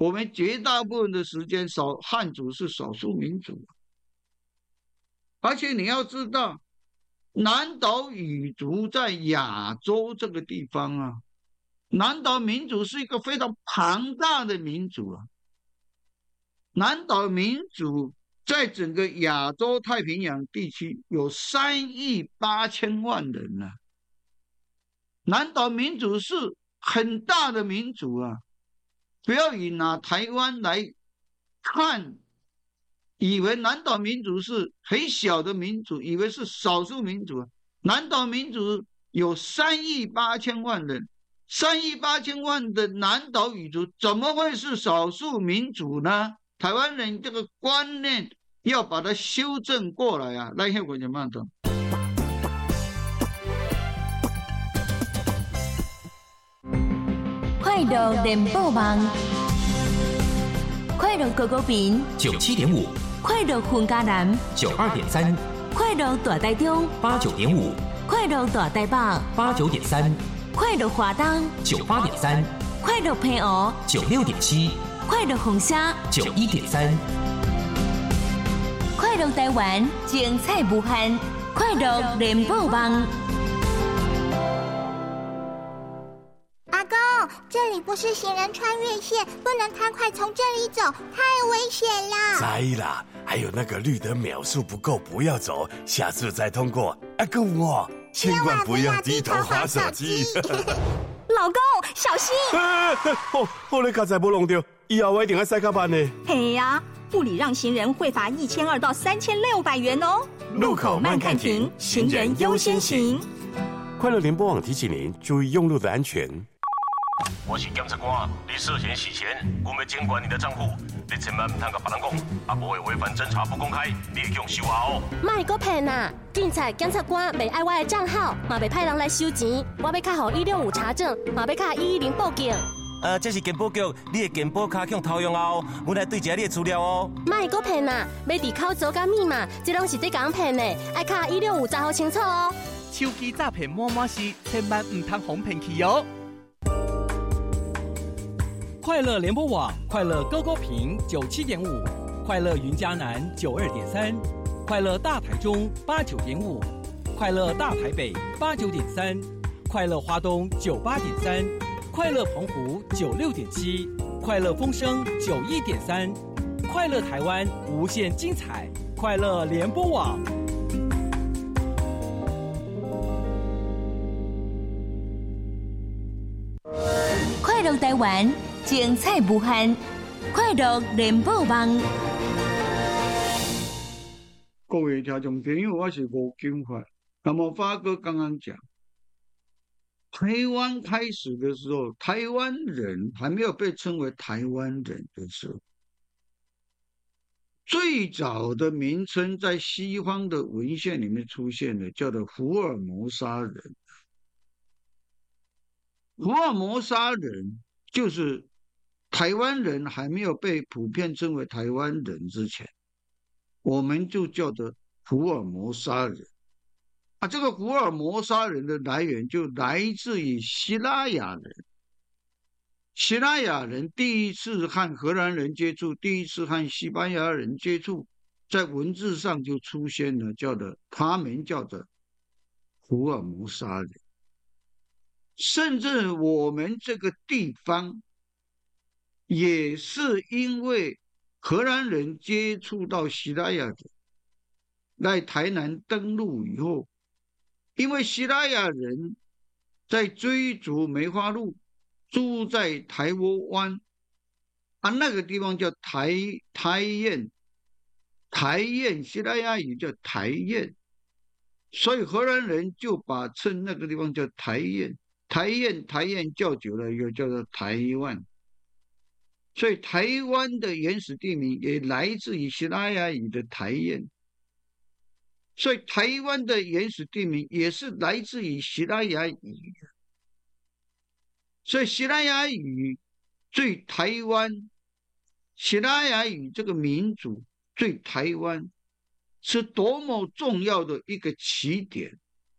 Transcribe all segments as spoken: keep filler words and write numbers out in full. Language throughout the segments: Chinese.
我们绝大部分的时间少汉族是少数民族，而且你要知道，南岛语族在亚洲这个地方啊，南岛民族是一个非常庞大的民族啊。南岛民族在整个亚洲太平洋地区有三亿八千万人呢、啊。南岛民族是很大的民族啊，不要以拿台湾来看，以为南岛民族是很小的民族，以为是少数民族。南岛民族有三亿八千万人，三亿八千万的南岛语族怎么会是少数民族呢？台湾人这个观念要把它修正过来啊！来，我就慢点。 快乐联播网，快乐高高频九七点五， 快乐混嘉南九二点三， 快乐大台中八九点五， 快乐大台北八九点三， 快乐华东九八点三， 快乐澎湖九六点七， 快乐红虾九一点三， 快乐台湾精彩无限，快乐联播网。 阿公，这里不是行人穿越线，不能太快从这里走，太危险了。 知啦，还有那个绿灯秒数不够，不要走，下次再通过。阿公我千万不要低头滑手机。 老公，小心！ 哦，我你刚才没弄到，以后我一定要塞卡班呢。 嘿呀、啊，不礼让行人会罚一千二到三千六百元哦。 路口慢看停，行人优先行。快乐联播网提醒您注意用路的安全。 我是检察官，你涉嫌洗钱，我们监管你的账户，你千万唔通甲别人讲，啊无会违反侦查不公开，你会用收押哦。 卖个骗啊！警察、检察官袂爱我的账号，嘛袂派人来收钱，我要卡予一六五查证，嘛要卡一一零报警。 呃，这是健保局，你的健保卡用偷用后，我来对一下你的资料哦。 卖个骗啊！要伫口做甲密码，这拢是在讲骗的，爱卡一六五查好清楚哦。 手机诈骗满满是，千万唔通哄骗去哦。快乐联播网，快乐高高频九七点五，快乐云嘉南九二点三，快乐大台中八九点五，快乐大台北八九点三，快乐花东九八点三，快乐澎湖九六点七，快乐风声九一点三，快乐台湾无限精彩，快乐联播网。 快乐台湾精彩无限，快乐联播网。 各位听众朋友，我是吴金发。那么发哥刚刚讲，台湾开始的时候，台湾人还没有被称为台湾人的时候，最早的名称在西方的文献里面出现的，叫做福尔摩沙人。福尔摩沙人就是台湾人还没有被普遍称为台湾人之前，我们就叫做福尔摩沙人啊。这个福尔摩沙人的来源就来自于希腊雅人。希腊雅人第一次和荷兰人接触，第一次和西班牙人接触，在文字上就出现了，叫做他们叫做福尔摩沙人。甚至我们这个地方也是因为荷兰人接触到希腊雅人，来台南登陆以后，因为希腊雅人在追逐梅花鹿，住在台窝湾啊，那个地方叫台台燕，台燕希腊雅语叫台燕，所以荷兰人就把称那个地方叫台燕。台燕台燕叫久了，又叫做台湾，所以台湾的原始地名也来自于希腊雅语的台燕，所以台湾的原始地名也是来自于希腊雅语，所以希腊雅语对台湾，希腊雅语这个民族对台湾是多么重要的一个起点。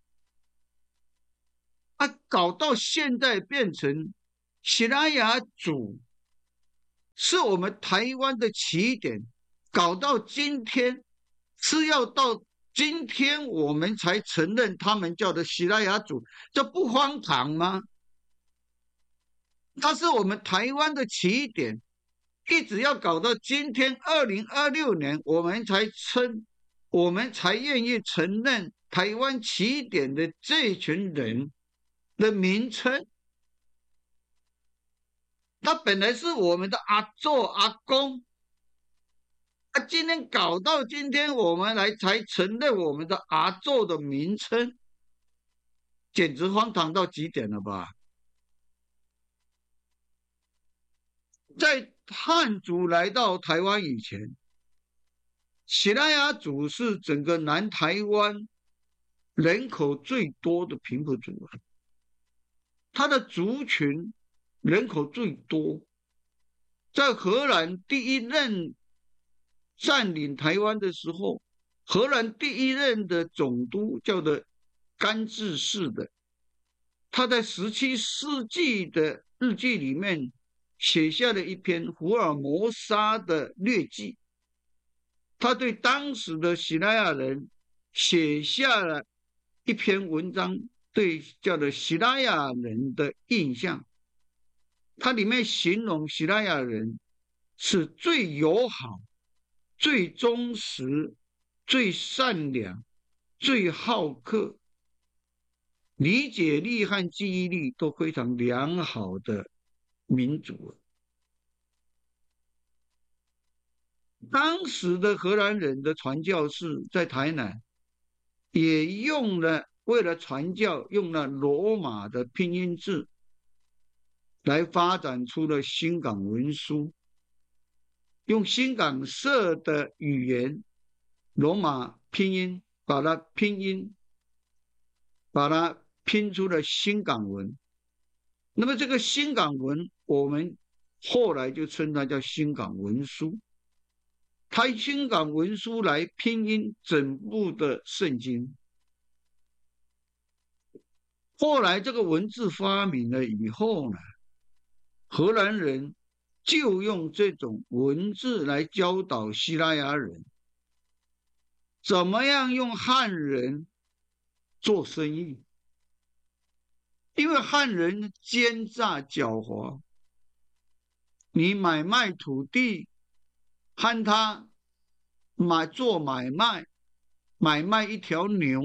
啊，搞到现在变成希腊雅族，是是我们台湾的起点，搞到今天是要到今天我们才承认他们叫的西拉雅族，这不荒唐吗？它是我们台湾的起点，一直要搞到今天二零二六年，我们才称，我们才愿意承认台湾起点的这群人的名称。他本来是我们的阿祖阿公，啊，今天搞到今天，我们来才承认我们的阿祖的名称，简直荒唐到极点了吧？在汉族来到台湾以前，西拉雅族是整个南台湾人口最多的平埔族，它的族群人口最多。在荷兰第一任占领台湾的时候，荷兰第一任的总督叫做甘治士的，他在十七世纪的日记里面写下了一篇福尔摩沙的略记，他对当时的西拉雅人写下了一篇文章，对叫做西拉雅人的印象。它里面形容西拉雅人是最友好、最忠实、最善良、最好客，理解力和记忆力都非常良好的民族。当时的荷兰人的传教士在台南也用了，为了传教用了罗马的拼音字来发展出了新港文书，用新港社的语言罗马拼音把它拼音把它拼出了新港文。那么这个新港文我们后来就称它叫新港文书，它新港文书来拼音整部的圣经。后来这个文字发明了以后呢，荷兰人就用这种文字来教导西拉雅人怎么样用汉人做生意，因为汉人奸诈狡猾，你买卖土地和他买做买卖，买卖一条牛，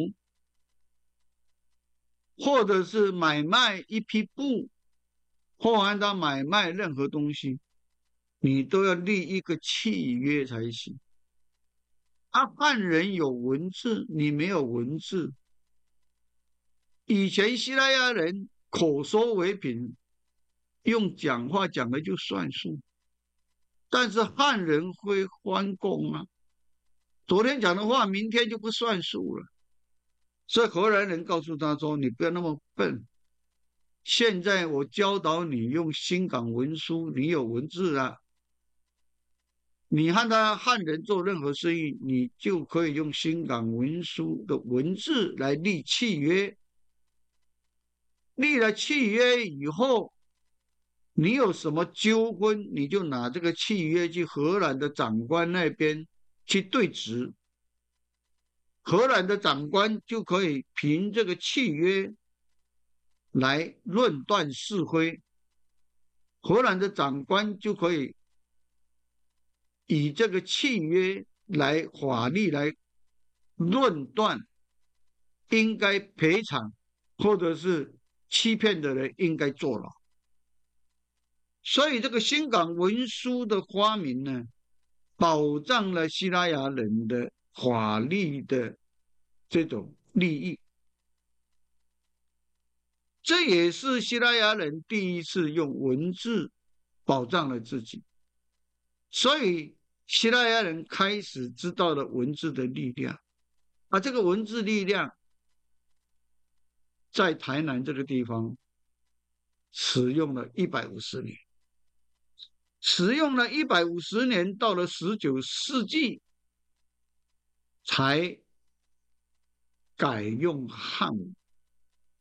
或者是买卖一匹布，或和他买卖任何东西，你都要立一个契约才行。啊，汉人有文字，你没有文字。以前西拉雅人口说为凭，用讲话讲的就算数，但是汉人会翻供啊，昨天讲的话明天就不算数了。所以荷兰人告诉他说，你不要那么笨，现在我教导你用新港文书，你有文字啊，你和他汉人做任何生意，你就可以用新港文书的文字来立契约。立了契约以后，你有什么纠纷，你就拿这个契约去荷兰的长官那边去对质，荷兰的长官就可以凭这个契约来论断是非，荷兰的长官就可以以这个契约来法律来论断应该赔偿，或者是欺骗的人应该坐牢。所以这个新港文书的发明呢，保障了西拉雅人的法律的这种利益，这也是西拉雅人第一次用文字保障了自己。所以西拉雅人开始知道了文字的力量，而这个文字力量在台南这个地方使用了一百五十年，使用了一百五十年，到了十九世纪才改用汉文。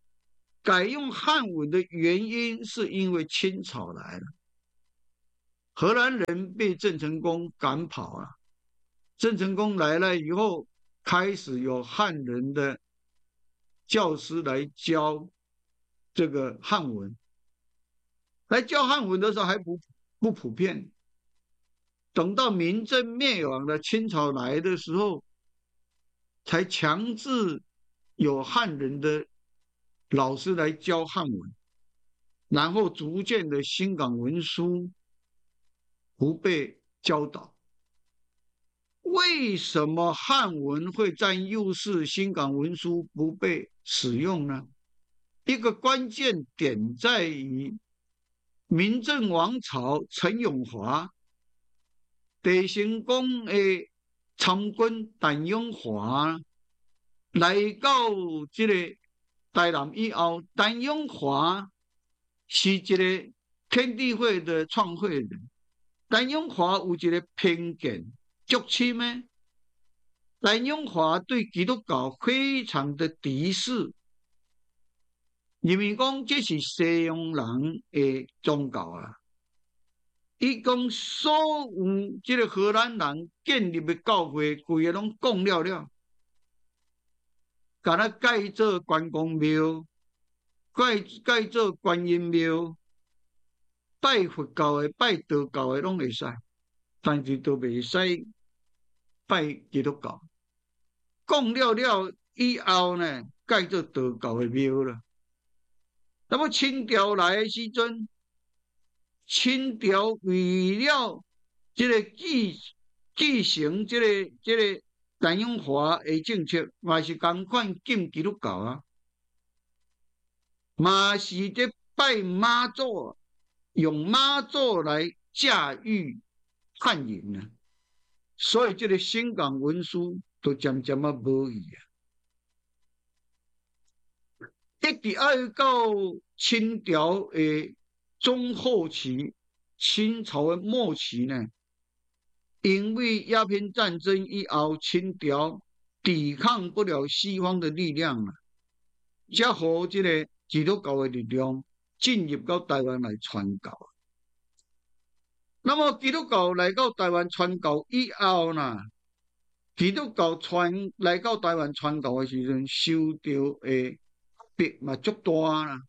改用汉文的原因是因为清朝来了， 荷兰人被郑成功赶跑了。郑成功来了以后，开始有汉人的教师来教这个汉文。来教汉文的时候还不不普遍，等到明郑灭亡的清朝来的时候，才强制有汉人的老师来教汉文，然后逐渐的新港文书不被教导。为什么汉文会占优势，新港文书不被使用呢？一个关键点在于明郑王朝陈永华地成功的参军陈永华来到这个台南以后，陈永华是一个天地会的创会人。陈永华有一个偏见，足深的。陈永华对基督教非常的敌视，因为讲这是西洋人的宗教啊。伊讲所有这个荷兰人建立的教会，规个拢讲了了，把它改做关公庙，改改做观音庙，拜佛教的、拜道教的拢会使，但是都袂使拜基督教。讲了了以后呢，改做道教的庙了。那么清朝来的时阵，清朝为了这个继继承这个这个陈永华的政策，嘛是同款禁基督教啊，嘛是在拜妈祖，用妈祖来驾驭汉人啊，所以这个新港文书都渐渐啊无去啊。一直爱到清朝的中后期，清朝的末期呢，因为鸦片战争以后，清朝抵抗不了西方的力量了，才和这个基督教的力量进入到台湾来传教。那么基督教来到台湾传教以后呢，基督教传来到台湾传教的时阵，受到的逼嘛足大啦。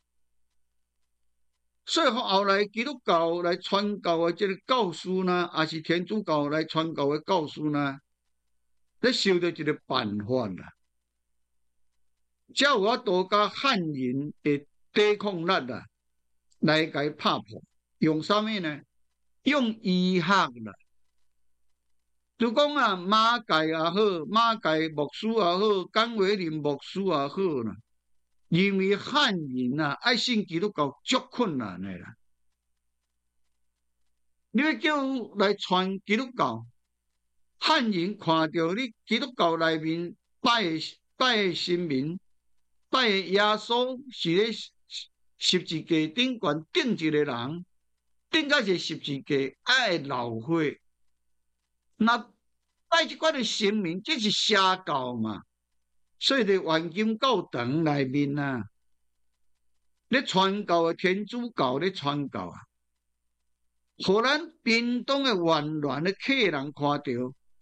所以后来基督教来传教的这个教师呢，也是天主教来传教的教师呢，咧受到一个办法啦，才有法度甲汉人的抵抗力啊，来甲伊拍破。用啥物呢？用医学啦。就讲啊，马介也好，马介牧师也好，甘伟林牧师也好啦。因为汉人啊，爱信基督教足困难的啦。你要叫来传基督教，汉人看到你基督教内面拜拜的神明，拜的耶稣是咧十字架顶悬钉一个人，顶甲是十字架，爱流血。那拜即款的神明，这是邪教嘛？所以伫黄金教堂内面啊，咧传教的天主教咧传教啊，互咱屏东的沿岸的客人看到，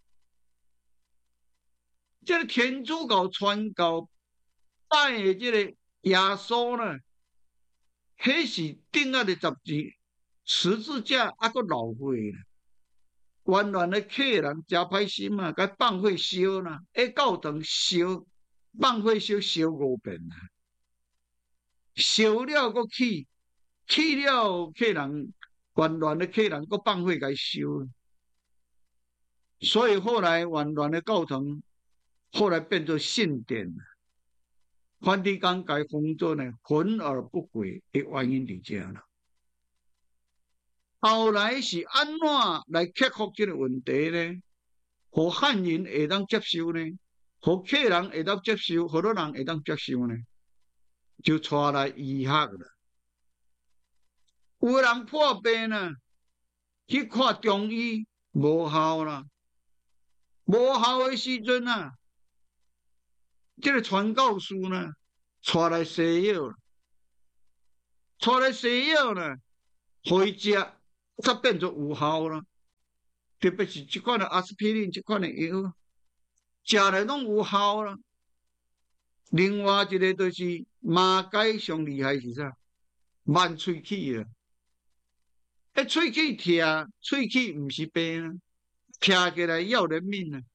这个天主教传教拜的这个耶稣呢，迄是顶下的十字十字架，还佫流血啦。沿岸的客人真歹心啊，甲放火烧啦，喺教堂烧。放火烧烧五遍啊！烧了搁起，起了客人，沿岸的客人搁放火甲烧。所以后来沿岸的教堂后来变做圣殿了。梵蒂冈改封做呢焚而不毁的原因伫这啦。后来是安怎来克服这个问题呢？互汉人会当接受呢？互客人会当接受，好多人会当接受呢，就带来医学啦。有人破病呢，去看中医无效啦，无效的时阵啊，这个传教士呢，带来西药，带来西药呢，互伊食， 才变作有效了。特别是这款的阿司匹林这款的药，食了拢有效了。另外一个就是麻秸上厉害是啥？慢喙齿啊！迄喙齿疼，喙齿毋是病啊，疼起来要人命啊！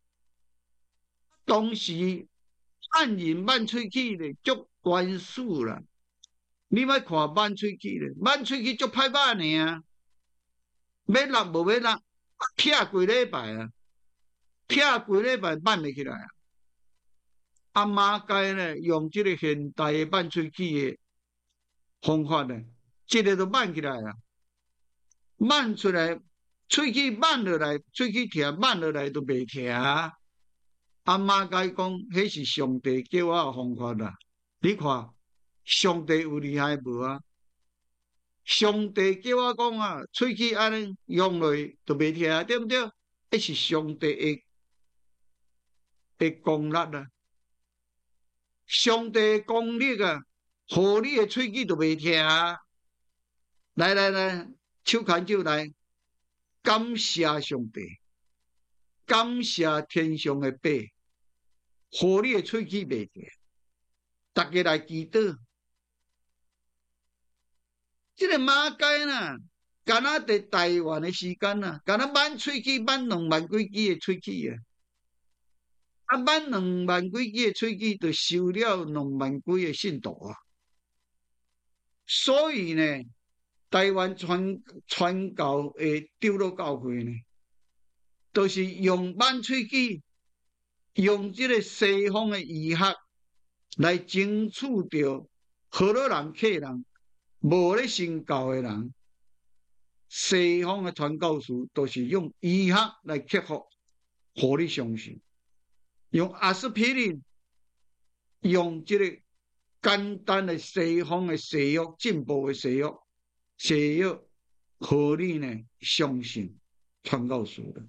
当时按人慢喙齿咧，足关数啦。你莫看慢喙齿咧，慢喙齿足歹办呢啊！要落无要落，疼几礼拜啊！疼几礼拜慢袂起来啊！啊麻秸咧，用即个现代的慢喙齿的方法咧，即个都慢起来啊！慢出来，喙齿慢落来，喙齿疼慢落来都袂疼啊！啊麻秸讲，迄是上帝叫我的方法啦！你看，上帝有厉害无啊？上帝叫我讲啊，喙齿安尼用落都袂疼，对不对？迄是上帝的的功力啊！上帝的功力啊，互你的喙齿都袂疼。来来来，手牵手来，感谢上帝，感谢天上的爸，互你的喙齿袂疼。大家来祈祷。这个麻秸呐，敢若伫台湾的时间呐，敢若满喙齿满两万几支的喙齿啊！啊，满两万几支的喙齿，就收了两万几个信徒啊。所以呢，台湾传传教的长老教会呢，都、就是用满喙齿，用这个西方的医学来争取到好多人客人。无咧信教的人，西方的传教士都是用医学来克服，互你相信。用阿司匹林，用这个简单的西方的西药，进步的西药，西药，互你呢相信传教士的。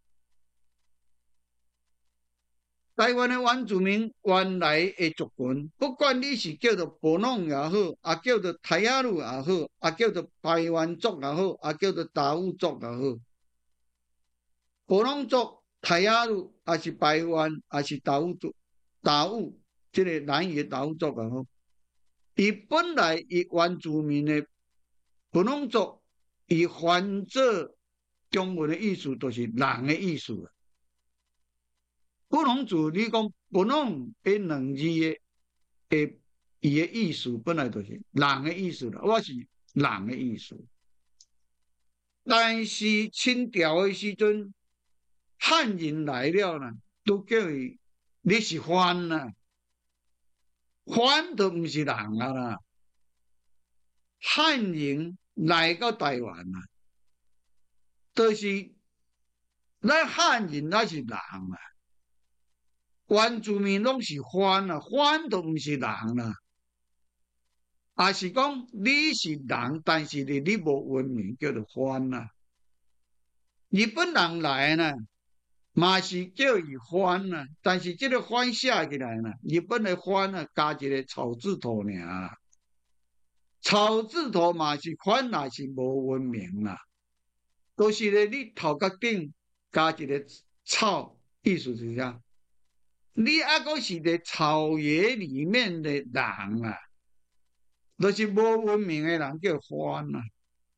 台湾的原住民原来的族群，不管你是叫做布农也好，啊叫做泰雅鲁也好，啊叫做排湾族也好，啊叫做达悟族也好，布农族、泰雅鲁，还是排湾，还是达悟族、达悟，这个南越达悟族也好，伊本来伊原住民的布农族，伊翻做中文的意思，就是人的意思。布农族，你讲布农这两字的，诶，伊的意思本来就是人的意思啦，我是人的意思。但是清朝的时阵，汉人来了呢，都叫伊你是番啦，番都毋是人啊啦。汉人来到台湾啊，都、就是咱汉人那是人啊。原住民拢是番啊，番都毋是人啦。也是讲你是人，但是你你无文明，叫做番啊。日本人来呢，嘛是叫伊番啊，但是这个番写起来呢，日本的番啊加一个草字头尔啦。草字头嘛是番，也是无文明啦。都是咧，你头壳顶加一个草，意思是啥？你还阁是在草野里面的人啊，就是无文明的人叫番啊。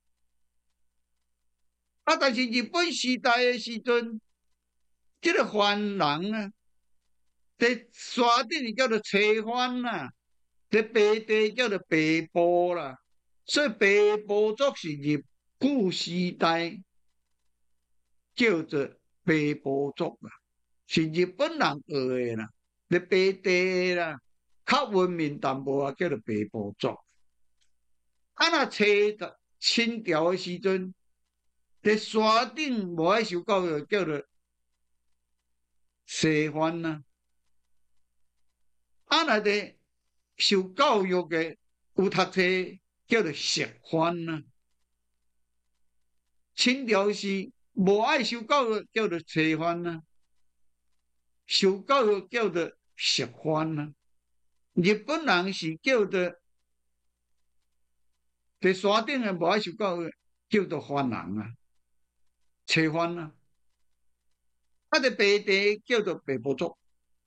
啊，但是日本时代的时阵，这个番人啊，在山顶叫做车番啊，在北地叫做北部啦。所以北部族是日古时代叫做北部族啊。是日本人学的啦，咧北地啦，较文明淡薄啊，叫做北部族。啊，若初清朝的时阵，伫山顶无爱受教育，叫做西番啊。啊，若伫受教育的有读册，叫做实番啊。清朝是无爱受教育，叫做初番啊。受教育叫做实番啊，日本人是叫做在山顶的无爱受教育， 叫做番人啊，车番啊。他的北地叫做北部族。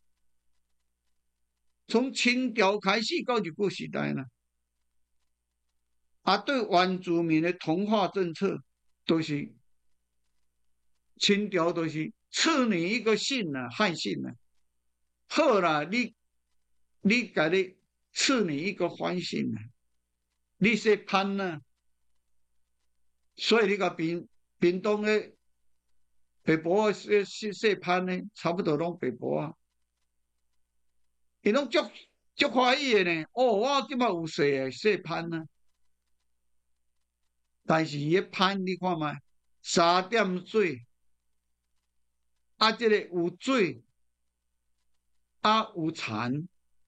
从清朝开始到日据时代呢，啊，对原住民的同化政策都是清朝都是赐你一个姓啊，汉姓啊，好啦，你你给你赐你一个番姓啊，你说潘啊，所以你个屏屏东的北部说说说潘呢，差不多拢北部啊。伊拢足足欢喜的呢，哦，我今麦有说诶说潘啊，但是伊潘你看卖，三点水，啊，这个有水，啊有田，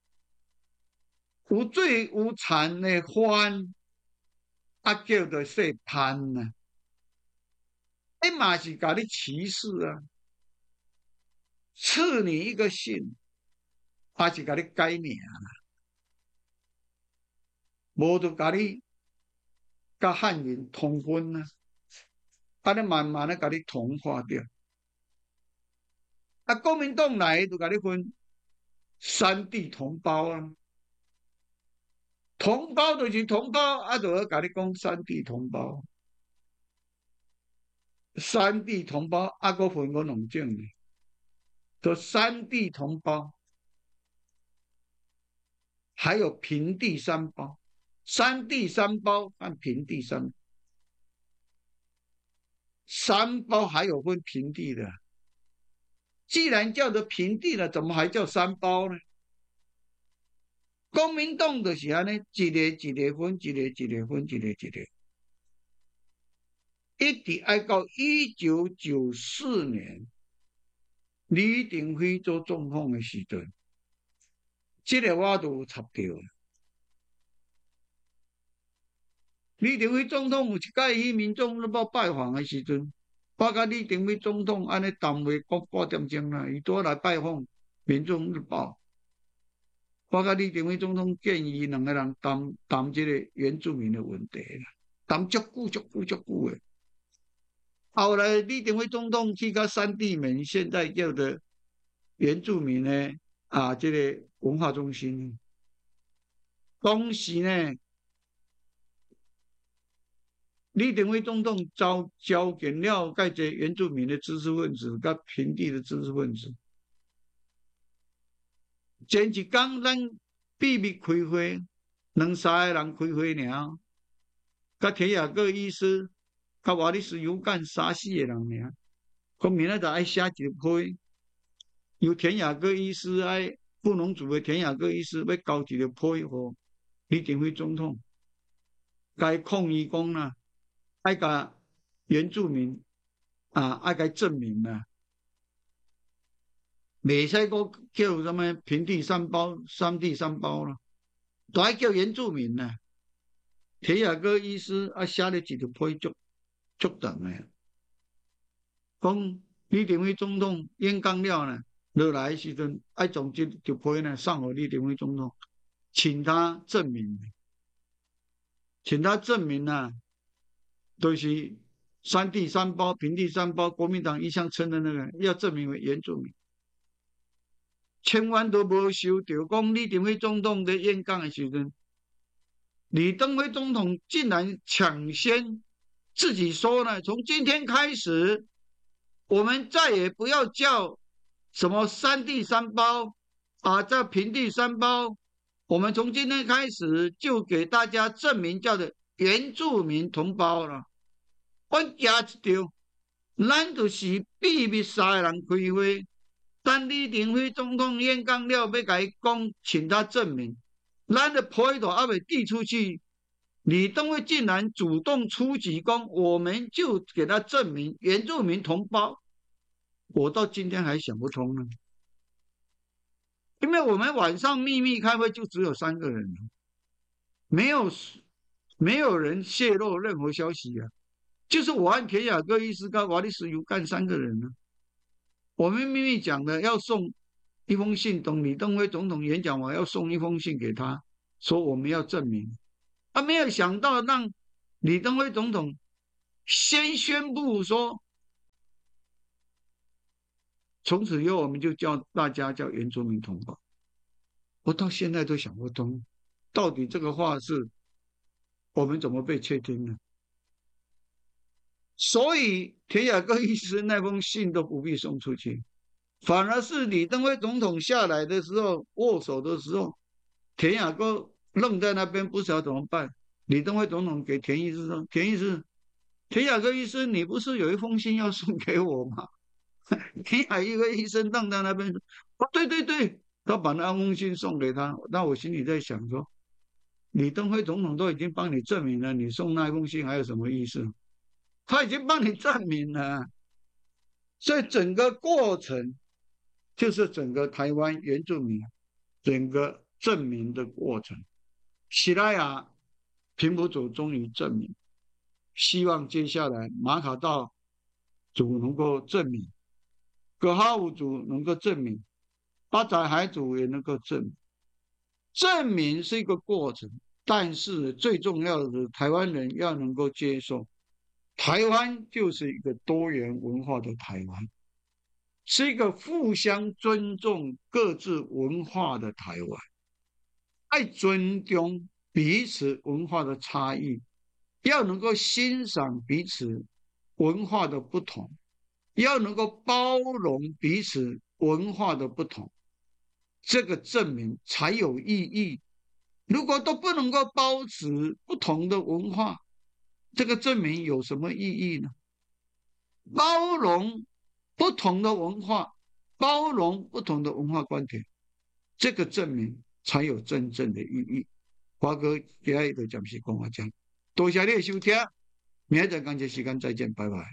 有水有田的番，啊叫做说潘啊，伊嘛是甲你歧视啊，赐你一个姓。还是甲你改名啦，无就甲你甲汉人通婚啊，安尼慢慢的甲你同化掉。啊，国民党来就甲你分山地同胞啊，同胞就是同胞，啊，就要甲你讲山地同胞，山地同胞啊，搁分我两种呢，就山地同胞。还有平地三胞，山地三胞和平地三胞，三胞还有分平地的。既然叫做平地了，怎么还叫三胞呢？国民党就是安尼，一个一个分，一个一个分，一个一个，一直爱到一九九四年，李登辉做总统的时阵。这个我都有插到。李登辉总统有一届去民众日报拜访的时阵，我甲李登辉总统安尼谈话讲半点钟啦，伊倒来拜访民众日报。我甲李登辉总统建议两个人谈谈这个原住民的问题啦，谈足久足久足久的。后来李登辉总统去到三地门，现在叫做原住民呢啊，这个。文化中心，当时呢，李登辉总统召召见了介济原住民的知识分子，甲平地的知识分子。前一天咱秘密开会，两三个人开会尔，甲田雅各医师、甲瓦利斯尤干三四个人尔，讲明仔载爱写一个批，由田雅各医师爱。布农族的田雅各医师要交一个批予李登辉总统，该抗议讲啦，爱甲原住民啊，爱甲证明啦，袂使个叫什么平地三胞、山地三胞啦，都爱叫原住民啦。田雅各医师啊写了一个批足足长诶，讲李登辉总统演讲了呢。落来的时阵，爱从这条批呢送给李登辉总统，请他证明，请他证明啊，都、就是山地三胞、平地三胞，国民党一向称的那个，要证明为原住民，千万都无收到。讲李登辉总统的演讲的时阵，李登辉总统竟然抢先自己说呢，从今天开始，我们再也不要叫。什么山地三胞啊，这平地三胞，我们从今天开始就给大家证明叫做原住民同胞了。我加一条，咱就是秘密三个人开会，等李登辉总统演讲了，要甲伊讲，请他证明，咱的批都还未递出去，李登辉竟然主动出击，讲我们就给他证明原住民同胞。我到今天还想不通呢，因为我们晚上秘密开会就只有三个人，没有没有人泄露任何消息啊，就是我和田雅各医师跟瓦利斯尤干三个人呢。我们秘密讲的要送一封信，等李登辉总统演讲完要送一封信给他，说我们要证明，他、啊、没有想到让李登辉总统先宣布说，从此以后我们就叫大家叫原住民同胞。我到现在都想不通，到底这个话是我们怎么被窃听呢？所以田雅各医师那封信都不必送出去，反而是李登辉总统下来的时候握手的时候，田雅各愣在那边不知道怎么办。李登辉总统给田医师说：“田医师，田雅各医师，你不是有一封信要送给我吗？”田雅各医生愣在那边说：“哦，对对对。”他把那封信送给他。那我心里在想说，李登辉总统都已经帮你证明了，你送那封信还有什么意思？他已经帮你证明了，所以整个过程就是整个台湾原住民整个证明的过程。喜拉雅平埔族终于证明，希望接下来马卡道族能够证明，葛哈武族能够证明，八仔海族也能够证明。证明是一个过程，但是最重要的是台湾人要能够接受，台湾就是一个多元文化的台湾，是一个互相尊重各自文化的台湾，爱尊重彼此文化的差异，要能够欣赏彼此文化的不同，要能够包容彼此文化的不同，这个证明才有意义。如果都不能够保持不同的文化，这个证明有什么意义呢？包容不同的文化，包容不同的文化观点，这个证明才有真正的意义。华哥今天就暂时讲到这，多谢你的收听，明仔同一时间再见，拜拜。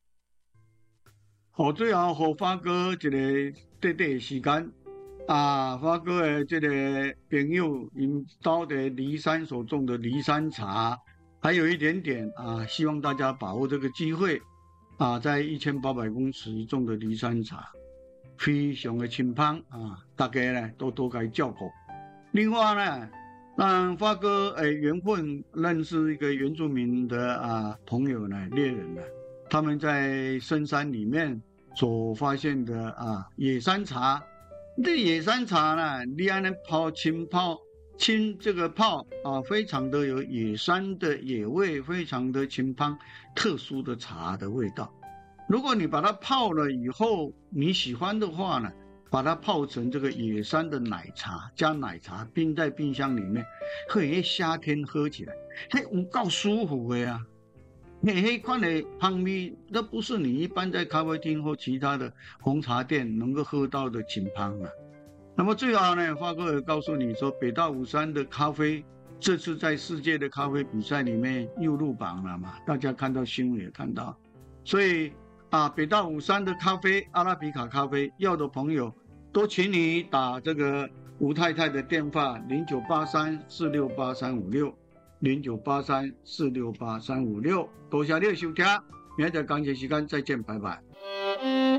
好，最后给华哥一个短短的时间啊，华哥的这个朋友因到的梨山所种的梨山茶，还有一点点啊，希望大家把握这个机会啊，在一千八百公尺种的梨山茶，非常的清芳啊，大家呢都多加照顾。另外呢，让发哥诶缘分认识一个原住民的啊朋友呢，猎人呢，他们在深山里面所发现的啊野山茶。这野山茶呢，你按那泡浸泡浸这个泡啊，非常的有野山的野味，非常的清芳，特殊的茶的味道。如果你把它泡了以后，你喜欢的话呢，把它泡成这个野山的奶茶，加奶茶冰在冰箱里面，嘿，夏天喝起来，嘿，有够舒服的呀！嘿，嘿，款的香味，那不是你一般在咖啡厅或其他的红茶店能够喝到的清香啊。那么最后呢，发哥也告诉你说，北大武山的咖啡这次在世界的咖啡比赛里面又入榜了嘛，大家看到新闻也看到，所以啊，北大武山的咖啡，阿拉比卡咖啡要的朋友，都请你打这个吴太太的电话零九八三四六八三五六零九八三四六八三五六，多谢你的收听，明天同一时间再见，拜拜。